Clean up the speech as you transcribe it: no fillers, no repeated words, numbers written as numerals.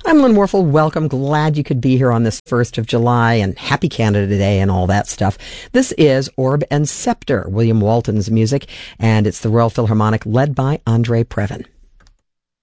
I'm Lynn Warfel. Welcome. Glad you could be here on this 1st of July and happy Canada Day and all that stuff. This is Orb and Scepter, William Walton's music, and it's the Royal Philharmonic led by Andre Previn.